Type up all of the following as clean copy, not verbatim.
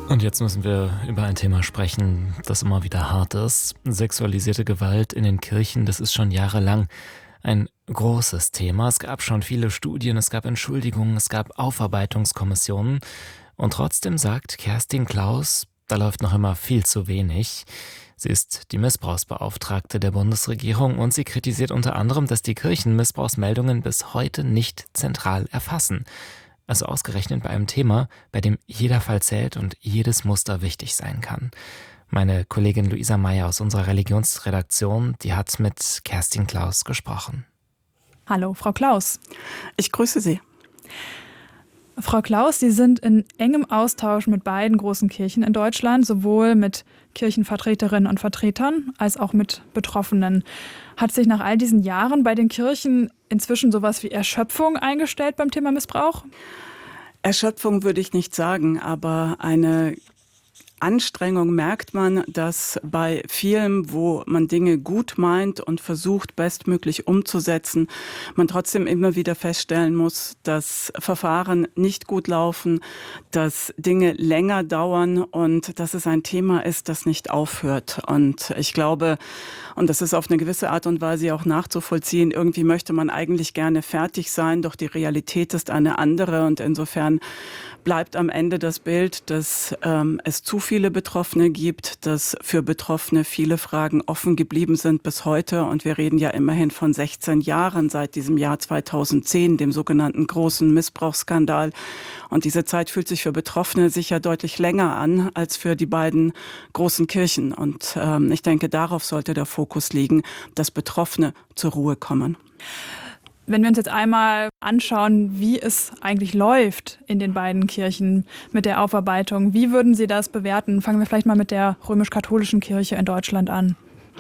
Und jetzt müssen wir über ein Thema sprechen, das immer wieder hart ist. Sexualisierte Gewalt in den Kirchen, das ist schon jahrelang ein großes Thema. Es gab schon viele Studien, es gab Entschuldigungen, es gab Aufarbeitungskommissionen. Und trotzdem sagt Kerstin Klaus, da läuft noch immer viel zu wenig. Sie ist die Missbrauchsbeauftragte der Bundesregierung und sie kritisiert unter anderem, dass die Kirchen Missbrauchsmeldungen bis heute nicht zentral erfassen. Also ausgerechnet bei einem Thema, bei dem jeder Fall zählt und jedes Muster wichtig sein kann. Meine Kollegin Luisa Meyer aus unserer Religionsredaktion, die hat mit Kerstin Klaus gesprochen. Hallo, Frau Klaus. Ich grüße Sie. Frau Klaus, Sie sind in engem Austausch mit beiden großen Kirchen in Deutschland, sowohl mit Kirchenvertreterinnen und Vertretern als auch mit Betroffenen. Hat sich nach all diesen Jahren bei den Kirchen inzwischen sowas wie Erschöpfung eingestellt beim Thema Missbrauch? Erschöpfung würde ich nicht sagen, aber eine Anstrengung merkt man, dass bei vielem, wo man Dinge gut meint und versucht, bestmöglich umzusetzen, man trotzdem immer wieder feststellen muss, dass Verfahren nicht gut laufen, dass Dinge länger dauern und dass es ein Thema ist, das nicht aufhört. Und ich glaube, und das ist auf eine gewisse Art und Weise auch nachzuvollziehen, irgendwie möchte man eigentlich gerne fertig sein, doch die Realität ist eine andere und insofern bleibt am Ende das Bild, dass es zu viele Betroffene gibt, dass für Betroffene viele Fragen offen geblieben sind bis heute. Und wir reden ja immerhin von 16 Jahren seit diesem Jahr 2010, dem sogenannten großen Missbrauchsskandal. Und diese Zeit fühlt sich für Betroffene sicher deutlich länger an als für die beiden großen Kirchen. Und ich denke, darauf sollte der Fokus liegen, dass Betroffene zur Ruhe kommen. Wenn wir uns jetzt einmal anschauen, wie es eigentlich läuft in den beiden Kirchen mit der Aufarbeitung, wie würden Sie das bewerten? Fangen wir vielleicht mal mit der römisch-katholischen Kirche in Deutschland an.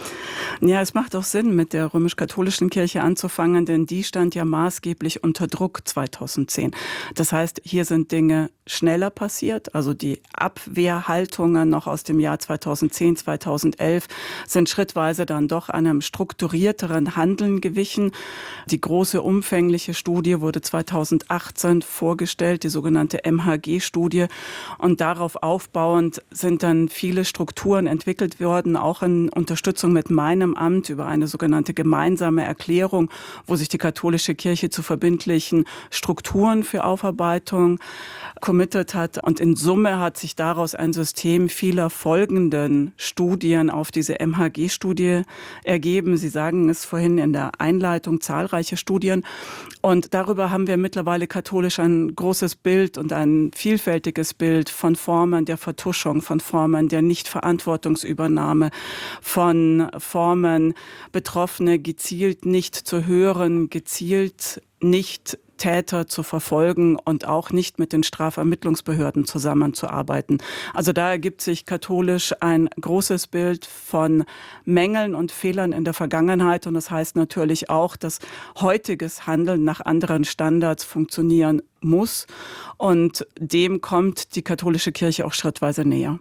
Ja, es macht auch Sinn, mit der römisch-katholischen Kirche anzufangen, denn die stand ja maßgeblich unter Druck 2010. Das heißt, hier sind Dinge schneller passiert. Also die Abwehrhaltungen noch aus dem Jahr 2010, 2011 sind schrittweise dann doch einem strukturierteren Handeln gewichen. Die große umfängliche Studie wurde 2018 vorgestellt, die sogenannte MHG-Studie. Und darauf aufbauend sind dann viele Strukturen entwickelt worden, auch in Unterstützung mit meinem Amt über eine sogenannte gemeinsame Erklärung, wo sich die katholische Kirche zu verbindlichen Strukturen für Aufarbeitung committed hat. Und in Summe hat sich daraus ein System vieler folgenden Studien auf diese MHG-Studie ergeben. Sie sagen es vorhin in der Einleitung, zahlreiche Studien. Und darüber haben wir mittlerweile katholisch ein großes Bild und ein vielfältiges Bild von Formen der Vertuschung, von Formen der Nichtverantwortungsübernahme, von Formen, Betroffene gezielt nicht zu hören, gezielt nicht Täter zu verfolgen und auch nicht mit den Strafermittlungsbehörden zusammenzuarbeiten. Also da ergibt sich katholisch ein großes Bild von Mängeln und Fehlern in der Vergangenheit. Und das heißt natürlich auch, dass heutiges Handeln nach anderen Standards funktionieren muss. Und dem kommt die katholische Kirche auch schrittweise näher.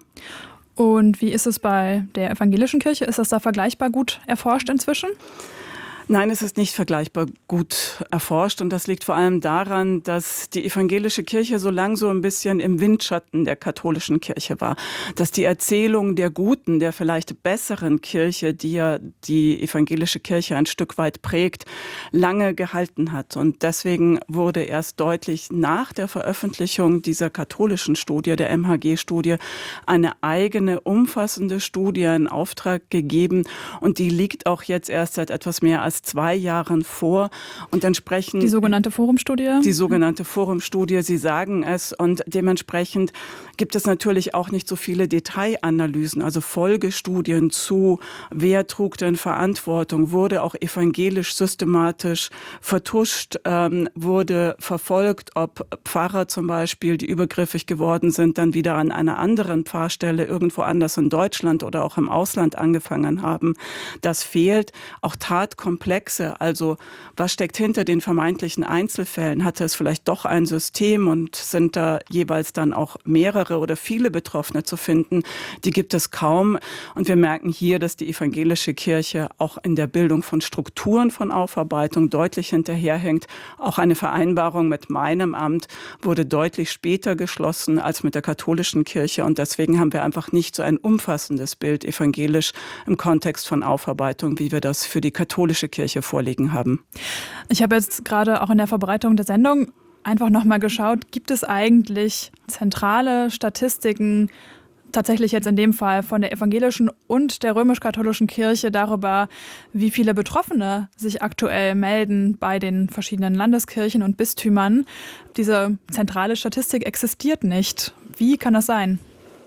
Und wie ist es bei der evangelischen Kirche? Ist das da vergleichbar gut erforscht inzwischen? Nein, es ist nicht vergleichbar gut erforscht und das liegt vor allem daran, dass die evangelische Kirche so lang so ein bisschen im Windschatten der katholischen Kirche war. Dass die Erzählung der guten, der vielleicht besseren Kirche, die ja die evangelische Kirche ein Stück weit prägt, lange gehalten hat. Und deswegen wurde erst deutlich nach der Veröffentlichung dieser katholischen Studie, der MHG-Studie, eine eigene, umfassende Studie in Auftrag gegeben und die liegt auch jetzt erst seit etwas mehr als 2 Jahren vor und entsprechend die sogenannte Forumstudie? Die sogenannte Forumstudie, Sie sagen es und dementsprechend gibt es natürlich auch nicht so viele Detailanalysen, also Folgestudien zu, wer trug denn Verantwortung, wurde auch evangelisch systematisch vertuscht, wurde verfolgt, ob Pfarrer zum Beispiel, die übergriffig geworden sind, dann wieder an einer anderen Pfarrstelle irgendwo anders in Deutschland oder auch im Ausland angefangen haben. Das fehlt. Auch Tatkomplexe Komplexe, also was steckt hinter den vermeintlichen Einzelfällen? Hatte es vielleicht doch ein System und sind da jeweils dann auch mehrere oder viele Betroffene zu finden? Die gibt es kaum. Und wir merken hier, dass die evangelische Kirche auch in der Bildung von Strukturen von Aufarbeitung deutlich hinterherhängt. Auch eine Vereinbarung mit meinem Amt wurde deutlich später geschlossen als mit der katholischen Kirche. Und deswegen haben wir einfach nicht so ein umfassendes Bild evangelisch im Kontext von Aufarbeitung, wie wir das für die katholische Kirche vorliegen haben. Ich habe jetzt gerade auch in der Vorbereitung der Sendung einfach nochmal geschaut, gibt es eigentlich zentrale Statistiken, tatsächlich jetzt in dem Fall von der evangelischen und der römisch-katholischen Kirche darüber, wie viele Betroffene sich aktuell melden bei den verschiedenen Landeskirchen und Bistümern. Diese zentrale Statistik existiert nicht. Wie kann das sein?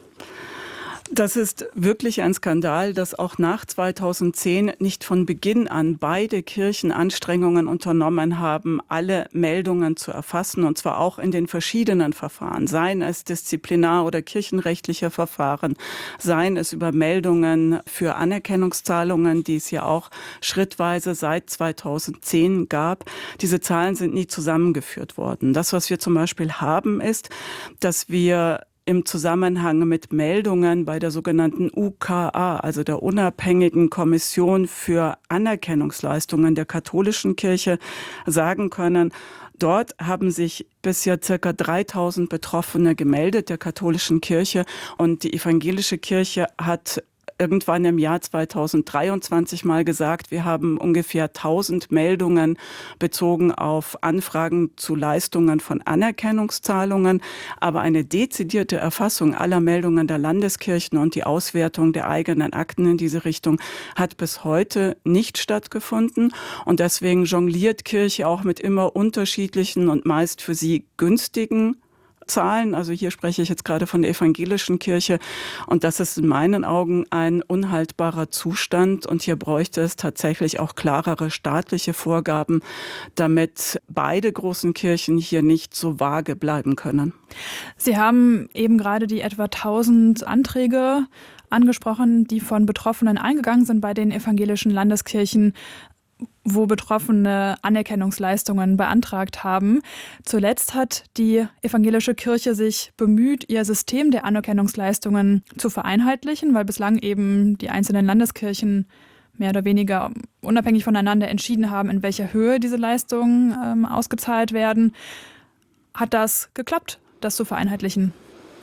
Das ist wirklich ein Skandal, dass auch nach 2010 nicht von Beginn an beide Kirchen Anstrengungen unternommen haben, alle Meldungen zu erfassen, und zwar auch in den verschiedenen Verfahren, seien es disziplinar- oder kirchenrechtliche Verfahren, seien es über Meldungen für Anerkennungszahlungen, die es ja auch schrittweise seit 2010 gab. Diese Zahlen sind nie zusammengeführt worden. Das, was wir zum Beispiel haben, ist, dass wir im Zusammenhang mit Meldungen bei der sogenannten UKA, also der Unabhängigen Kommission für Anerkennungsleistungen der katholischen Kirche, sagen können, dort haben sich bisher ca. 3000 Betroffene gemeldet der katholischen Kirche, und die evangelische Kirche hat irgendwann im Jahr 2023 mal gesagt, wir haben ungefähr 1000 Meldungen bezogen auf Anfragen zu Leistungen von Anerkennungszahlungen. Aber eine dezidierte Erfassung aller Meldungen der Landeskirchen und die Auswertung der eigenen Akten in diese Richtung hat bis heute nicht stattgefunden. Und deswegen jongliert Kirche auch mit immer unterschiedlichen und meist für sie günstigen Zahlen. Also hier spreche ich jetzt gerade von der evangelischen Kirche, und das ist in meinen Augen ein unhaltbarer Zustand, und hier bräuchte es tatsächlich auch klarere staatliche Vorgaben, damit beide großen Kirchen hier nicht so vage bleiben können. Sie haben eben gerade die etwa 1000 Anträge angesprochen, die von Betroffenen eingegangen sind bei den evangelischen Landeskirchen, wo Betroffene Anerkennungsleistungen beantragt haben. Zuletzt hat die evangelische Kirche sich bemüht, ihr System der Anerkennungsleistungen zu vereinheitlichen, weil bislang eben die einzelnen Landeskirchen mehr oder weniger unabhängig voneinander entschieden haben, in welcher Höhe diese Leistungen ausgezahlt werden. Hat das geklappt, das zu vereinheitlichen?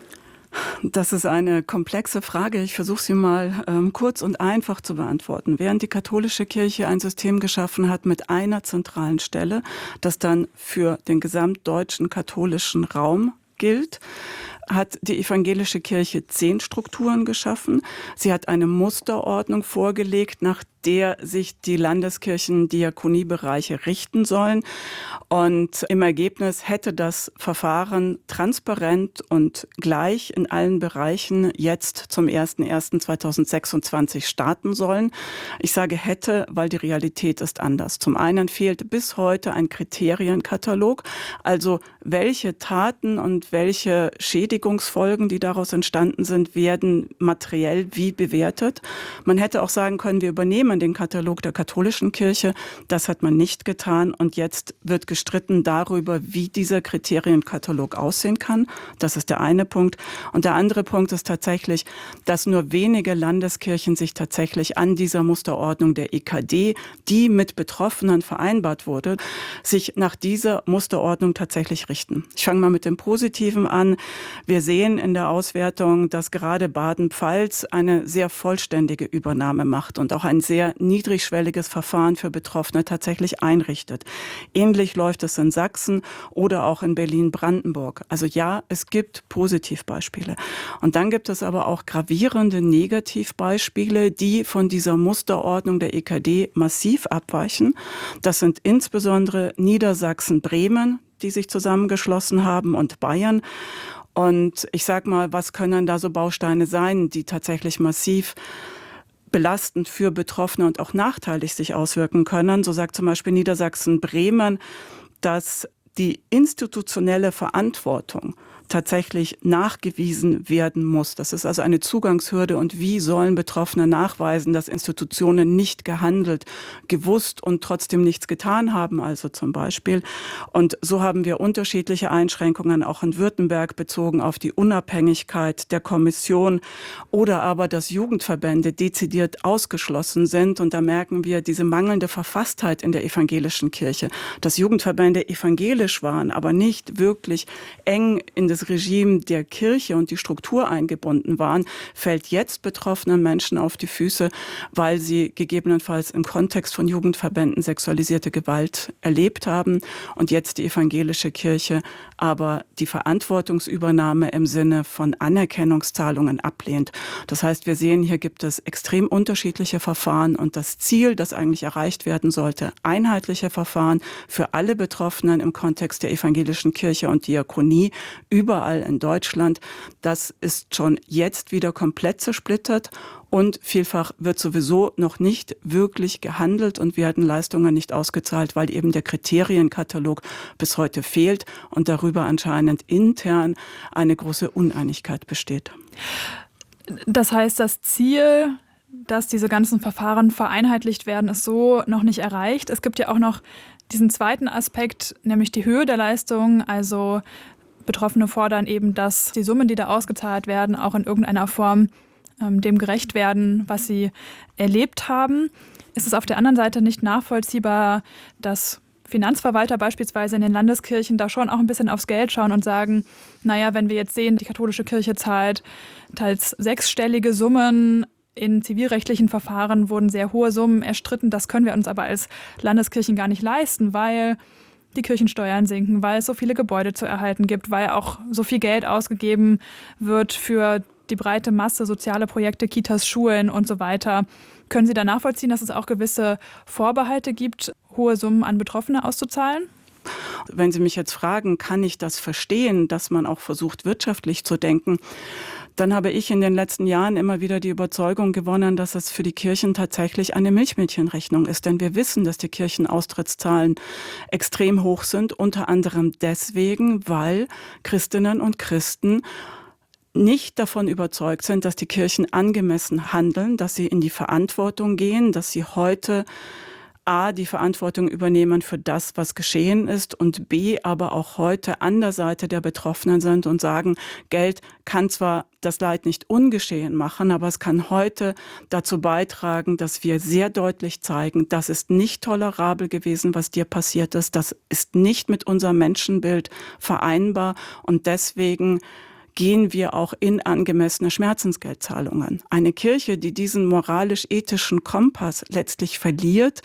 Das ist eine komplexe Frage. Ich versuche sie mal kurz und einfach zu beantworten. Während die katholische Kirche ein System geschaffen hat mit einer zentralen Stelle, das dann für den gesamtdeutschen katholischen Raum gilt, hat die evangelische Kirche 10 Strukturen geschaffen. Sie hat eine Musterordnung vorgelegt, nach der sich die Landeskirchen Diakoniebereiche richten sollen. Und im Ergebnis hätte das Verfahren transparent und gleich in allen Bereichen jetzt zum 01.01.2026 starten sollen. Ich sage hätte, weil die Realität ist anders. Zum einen fehlt bis heute ein Kriterienkatalog, also welche Taten und welche Schädigungsfolgen, die daraus entstanden sind, werden materiell wie bewertet. Man hätte auch sagen können, wir übernehmen den Katalog der katholischen Kirche. Das hat man nicht getan, und jetzt wird gestritten darüber, wie dieser Kriterienkatalog aussehen kann. Das ist der eine Punkt. Und der andere Punkt ist tatsächlich, dass nur wenige Landeskirchen sich tatsächlich an dieser Musterordnung der EKD, die mit Betroffenen vereinbart wurde, sich nach dieser Musterordnung tatsächlich richten. Ich fange mal mit dem Positiven an. Wir sehen in der Auswertung, dass gerade Baden-Pfalz eine sehr vollständige Übernahme macht und auch ein sehr niedrigschwelliges Verfahren für Betroffene tatsächlich einrichtet. Ähnlich läuft es in Sachsen oder auch in Berlin-Brandenburg. Also ja, es gibt Positivbeispiele. Und dann gibt es aber auch gravierende Negativbeispiele, die von dieser Musterordnung der EKD massiv abweichen. Das sind insbesondere Niedersachsen, Bremen, die sich zusammengeschlossen haben, und Bayern. Und ich sag mal, was können da so Bausteine sein, die tatsächlich massiv belastend für Betroffene und auch nachteilig sich auswirken können? So sagt zum Beispiel Niedersachsen-Bremen, dass die institutionelle Verantwortung tatsächlich nachgewiesen werden muss. Das ist also eine Zugangshürde. Und wie sollen Betroffene nachweisen, dass Institutionen nicht gehandelt, gewusst und trotzdem nichts getan haben, also zum Beispiel. Und so haben wir unterschiedliche Einschränkungen, auch in Württemberg, bezogen auf die Unabhängigkeit der Kommission oder aber, dass Jugendverbände dezidiert ausgeschlossen sind. Und da merken wir diese mangelnde Verfasstheit in der evangelischen Kirche, dass Jugendverbände evangelisch waren, aber nicht wirklich eng in das Regime der Kirche und die Struktur eingebunden waren, fällt jetzt betroffenen Menschen auf die Füße, weil sie gegebenenfalls im Kontext von Jugendverbänden sexualisierte Gewalt erlebt haben und jetzt die evangelische Kirche aber die Verantwortungsübernahme im Sinne von Anerkennungszahlungen ablehnt. Das heißt, wir sehen, hier gibt es extrem unterschiedliche Verfahren und das Ziel, das eigentlich erreicht werden sollte, einheitliche Verfahren für alle Betroffenen im Kontext der evangelischen Kirche und Diakonie überall in Deutschland, das ist schon jetzt wieder komplett zersplittert. Und vielfach wird sowieso noch nicht wirklich gehandelt und werden Leistungen nicht ausgezahlt, weil eben der Kriterienkatalog bis heute fehlt und darüber anscheinend intern eine große Uneinigkeit besteht. Das heißt, das Ziel, dass diese ganzen Verfahren vereinheitlicht werden, ist so noch nicht erreicht. Es gibt ja auch noch diesen zweiten Aspekt, nämlich die Höhe der Leistung. Also Betroffene fordern eben, dass die Summen, die da ausgezahlt werden, auch in irgendeiner Form dem gerecht werden, was sie erlebt haben. Ist es auf der anderen Seite nicht nachvollziehbar, dass Finanzverwalter beispielsweise in den Landeskirchen da schon auch ein bisschen aufs Geld schauen und sagen, naja, wenn wir jetzt sehen, die katholische Kirche zahlt teils sechsstellige Summen, in zivilrechtlichen Verfahren wurden sehr hohe Summen erstritten, das können wir uns aber als Landeskirchen gar nicht leisten, weil die Kirchensteuern sinken, weil es so viele Gebäude zu erhalten gibt, weil auch so viel Geld ausgegeben wird für die breite Masse, soziale Projekte, Kitas, Schulen und so weiter. Können Sie da nachvollziehen, dass es auch gewisse Vorbehalte gibt, hohe Summen an Betroffene auszuzahlen? Wenn Sie mich jetzt fragen, kann ich das verstehen, dass man auch versucht, wirtschaftlich zu denken, dann habe ich in den letzten Jahren immer wieder die Überzeugung gewonnen, dass es für die Kirchen tatsächlich eine Milchmädchenrechnung ist. Denn wir wissen, dass die Kirchenaustrittszahlen extrem hoch sind, unter anderem deswegen, weil Christinnen und Christen nicht davon überzeugt sind, dass die Kirchen angemessen handeln, dass sie in die Verantwortung gehen, dass sie heute A, die Verantwortung übernehmen für das, was geschehen ist und B, aber auch heute an der Seite der Betroffenen sind und sagen, Geld kann zwar das Leid nicht ungeschehen machen, aber es kann heute dazu beitragen, dass wir sehr deutlich zeigen, das ist nicht tolerabel gewesen, was dir passiert ist, das ist nicht mit unserem Menschenbild vereinbar und deswegen gehen wir auch in angemessene Schmerzensgeldzahlungen. Eine Kirche, die diesen moralisch-ethischen Kompass letztlich verliert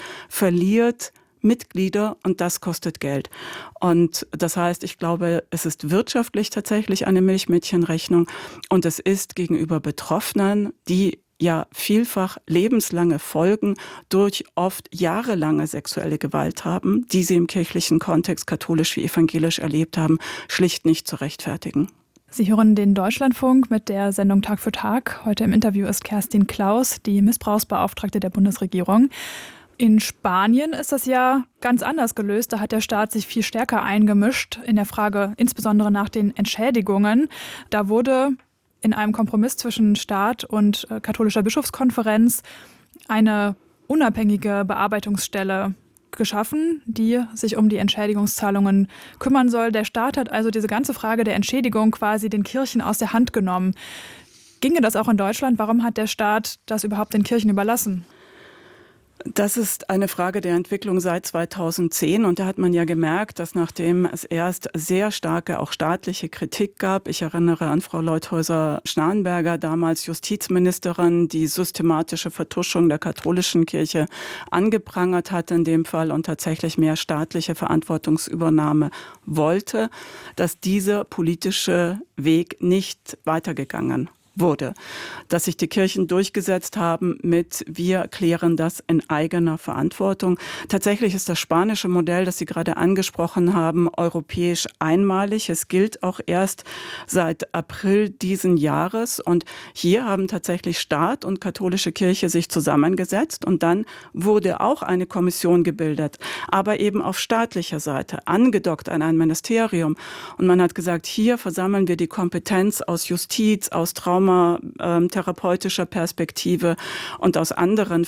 Mitglieder und das kostet Geld. Und das heißt, ich glaube, es ist wirtschaftlich tatsächlich eine Milchmädchenrechnung und es ist gegenüber Betroffenen, die ja vielfach lebenslange Folgen durch oft jahrelange sexuelle Gewalt haben, die sie im kirchlichen Kontext katholisch wie evangelisch erlebt haben, schlicht nicht zu rechtfertigen. Sie hören den Deutschlandfunk mit der Sendung Tag für Tag. Heute im Interview ist Kerstin Klaus, die Missbrauchsbeauftragte der Bundesregierung. In Spanien ist das ja ganz anders gelöst. Da hat der Staat sich viel stärker eingemischt in der Frage, insbesondere nach den Entschädigungen. Da wurde in einem Kompromiss zwischen Staat und katholischer Bischofskonferenz eine unabhängige Bearbeitungsstelle geschaffen, die sich um die Entschädigungszahlungen kümmern soll. Der Staat hat also diese ganze Frage der Entschädigung quasi den Kirchen aus der Hand genommen. Ginge das auch in Deutschland? Warum hat der Staat das überhaupt den Kirchen überlassen? Das ist eine Frage der Entwicklung seit 2010 und da hat man ja gemerkt, dass nachdem es erst sehr starke auch staatliche Kritik gab, ich erinnere an Frau Leutheusser-Schnarrenberger, damals Justizministerin, die systematische Vertuschung der katholischen Kirche angeprangert hat in dem Fall und tatsächlich mehr staatliche Verantwortungsübernahme wollte, dass dieser politische Weg nicht weitergegangen wurde, dass sich die Kirchen durchgesetzt haben mit wir klären das in eigener Verantwortung. Tatsächlich ist das spanische Modell, das Sie gerade angesprochen haben, europäisch einmalig. Es gilt auch erst seit April diesen Jahres und hier haben tatsächlich Staat und katholische Kirche sich zusammengesetzt und dann wurde auch eine Kommission gebildet, aber eben auf staatlicher Seite, angedockt an ein Ministerium. Und man hat gesagt, hier versammeln wir die Kompetenz aus Justiz, aus therapeutischer Perspektive und aus anderen